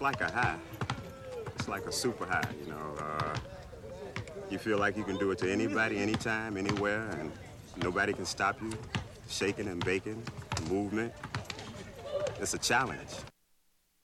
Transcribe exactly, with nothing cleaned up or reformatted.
like a high. It's like a super high, you know. Uh, you feel like you can do it to anybody, anytime, anywhere, and nobody can stop you. Shaking and baking, movement. It's a challenge.